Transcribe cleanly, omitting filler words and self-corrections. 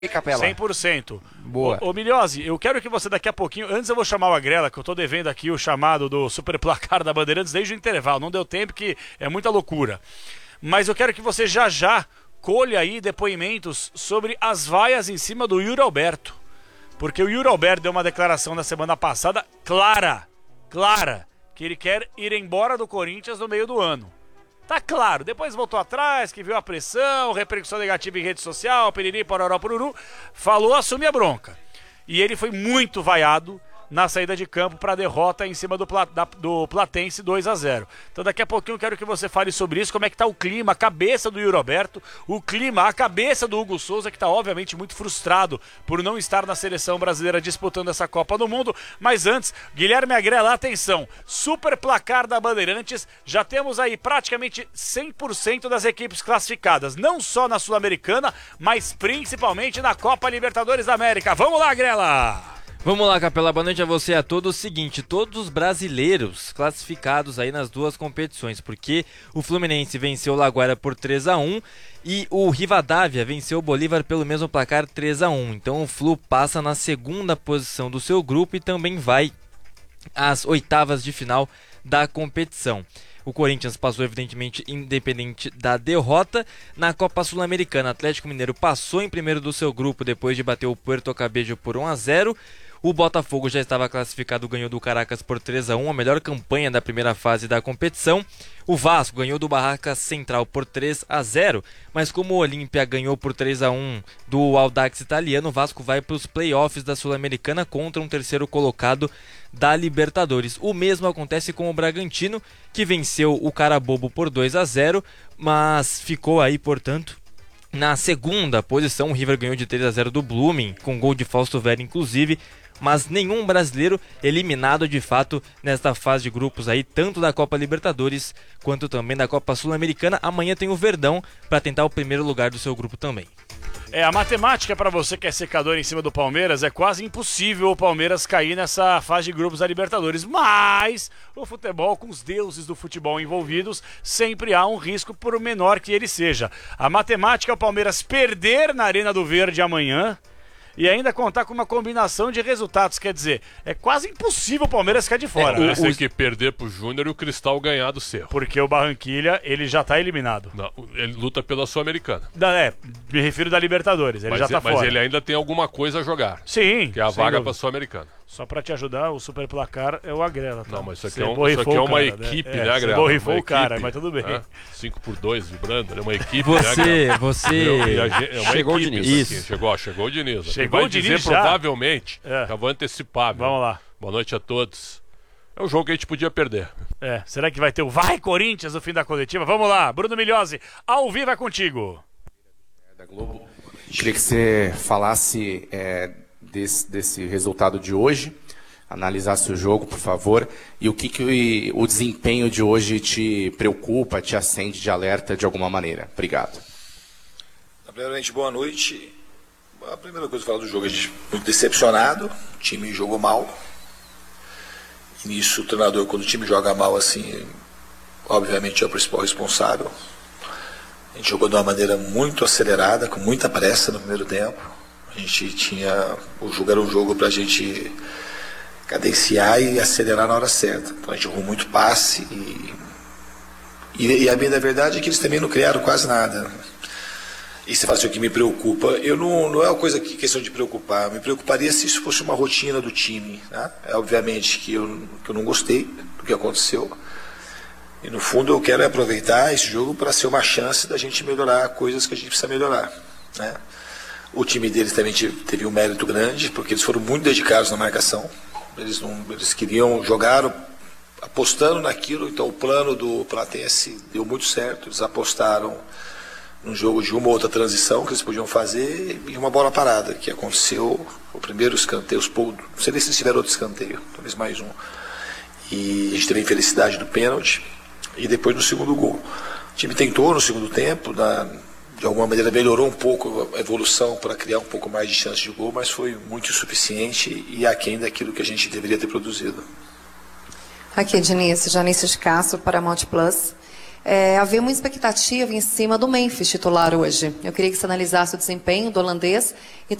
Capela. 100%. Boa. Ô Milhose, eu quero que você daqui a pouquinho, antes eu vou chamar o Agrela, que eu tô devendo aqui o chamado do Super Placar da Bandeirantes desde o intervalo, não deu tempo que é muita loucura. Mas eu quero que você já colha aí depoimentos sobre as vaias em cima do Yuri Alberto. Porque o Yuri Alberto deu uma declaração na semana passada clara, que ele quer ir embora do Corinthians no meio do ano. Tá claro, depois voltou atrás, que viu a pressão, repercussão negativa em rede social, piriri, pororó, pururu, falou, assume a bronca. E ele foi muito vaiado na saída de campo para a derrota em cima do Platense 2-0. Então daqui a pouquinho eu quero que você fale sobre isso, como é que tá o clima, a cabeça do Yuri Alberto, o clima, a cabeça do Hugo Souza, que tá obviamente muito frustrado por não estar na seleção brasileira disputando essa Copa do Mundo. Mas antes, Guilherme Agrela, atenção, Super Placar da Bandeirantes, já temos aí praticamente 100% das equipes classificadas, não só na Sul-Americana, mas principalmente na Copa Libertadores da América. Vamos lá, Agrela! Vamos lá, Capela, boa noite a você e a todos. O seguinte, todos os brasileiros classificados aí nas duas competições, porque o Fluminense venceu o Laguaira por 3-1 e o Rivadavia venceu o Bolívar pelo mesmo placar 3-1. Então o Flu passa na segunda posição do seu grupo e também vai às oitavas de final da competição. O Corinthians passou, evidentemente, independente da derrota. Na Copa Sul-Americana, Atlético Mineiro passou em primeiro do seu grupo depois de bater o Puerto Cabello por 1-0. O Botafogo já estava classificado, ganhou do Caracas por 3-1, a melhor campanha da primeira fase da competição. O Vasco ganhou do Barracas Central por 3-0, mas como o Olímpia ganhou por 3-1 do Audax Italiano, o Vasco vai para os playoffs da Sul-Americana contra um terceiro colocado da Libertadores. O mesmo acontece com o Bragantino, que venceu o Carabobo por 2-0, mas ficou aí, portanto, na segunda posição. O River ganhou de 3-0 do Blooming, com gol de Fausto Vera inclusive, mas nenhum brasileiro eliminado de fato nesta fase de grupos aí, tanto da Copa Libertadores quanto também da Copa Sul-Americana. Amanhã tem o Verdão para tentar o primeiro lugar do seu grupo também. A matemática para você que é secador em cima do Palmeiras é quase impossível o Palmeiras cair nessa fase de grupos da Libertadores, mas o futebol, com os deuses do futebol envolvidos, sempre há um risco por menor que ele seja. A matemática é o Palmeiras perder na Arena do Verde amanhã e ainda contar com uma combinação de resultados, quer dizer, é quase impossível o Palmeiras ficar de fora. Tem que perder pro Júnior e o Cristal ganhar do Cerro. Porque o Barranquilla, ele já tá eliminado. Não, ele luta pela Sul-Americana. Me refiro da Libertadores, ele já tá fora. Mas ele ainda tem alguma coisa a jogar. Sim. Que é a vaga pra Sul-Americana. Só pra te ajudar, o Super Placar é o Agrela, tá? Não, mas isso aqui é uma equipe, né, Agrela? Você borrifou o cara, mas tudo bem. 5x2 vibrando, é uma equipe, Chegou o Diniz. Isso. Chegou o Diniz. Chegou o Diniz dizer, já? provavelmente, que eu vou antecipar. Vamos lá. Boa noite a todos. É um jogo que a gente podia perder. Será que vai ter o Vai Corinthians no fim da coletiva? Vamos lá, Bruno Milhose, ao vivo é contigo. Da Globo. Queria que você falasse desse resultado de hoje, analisasse o jogo, por favor, e o que o desempenho de hoje te preocupa, te acende de alerta de alguma maneira. Obrigado. Primeiramente, boa noite. A primeira coisa que eu falo do jogo, a gente muito decepcionado, o time jogou mal. E nisso o treinador, quando o time joga mal assim, obviamente é o principal responsável. A gente jogou de uma maneira muito acelerada, com muita pressa no primeiro tempo. A gente tinha, o jogo era um jogo para a gente cadenciar e acelerar na hora certa. Então a gente jogou muito passe e a bem da verdade é que eles também não criaram quase nada. E você fala assim, o que me preocupa, não é uma coisa que questão de preocupar, me preocuparia se isso fosse uma rotina do time, né? Obviamente que eu não gostei do que aconteceu. E no fundo eu quero aproveitar esse jogo para ser uma chance da gente melhorar coisas que a gente precisa melhorar, né? O time deles também teve um mérito grande, porque eles foram muito dedicados na marcação. Eles queriam jogar apostando naquilo, então o plano do Platense deu muito certo. Eles apostaram num jogo de uma ou outra transição que eles podiam fazer e uma bola parada, que aconteceu o primeiro escanteio, não sei se eles tiveram outro escanteio, talvez mais um. E a gente teve a infelicidade do pênalti e depois no segundo gol. O time tentou no segundo tempo, de alguma maneira melhorou um pouco a evolução para criar um pouco mais de chance de gol, mas foi muito insuficiente e aquém daquilo que a gente deveria ter produzido. Aqui, Diniz, Janice de Castro, Paramount Plus. Havia uma expectativa em cima do Memphis titular hoje. Eu queria que você analisasse o desempenho do holandês e